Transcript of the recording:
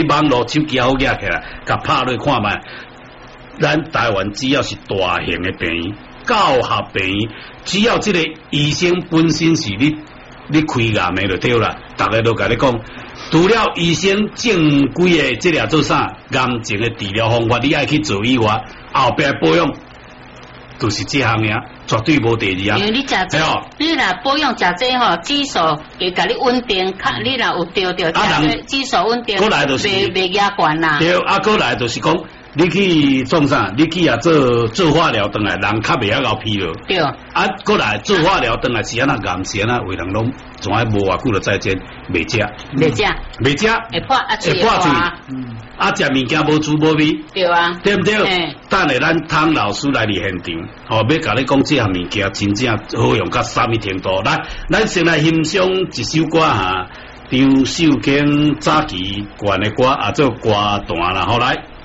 网络手机好拿起来，甲拍落看卖。咱台湾只要是大型的病院、教学病院，只要这个医生本身是你开癌的就对啦。大家都甲你讲，除了医生正规的这俩做啥癌症的治疗方法，你爱去做以外，后边保养就是这项呀，绝对无第二啊。 因为你食这，你若保养食这吼，指数会甲你稳定，你若有调食指数稳定， 过来就是袂压悬啦。 对，过来就是讲。你去创啥？你去做化疗，回来人较袂晓够疲劳。 对。 过来做化疗，回来是安那癌，是安那为人拢从来无偌久就再见，袂食。 袂食。会破嘴。 食物件无滋无味。 对啊。 对不对？等下咱汤老师来现场，要甲你讲这项物件真正好用到啥物程度。来，咱先来欣赏一首歌哈，张秀卿早期灌的歌，做歌段啦，好来。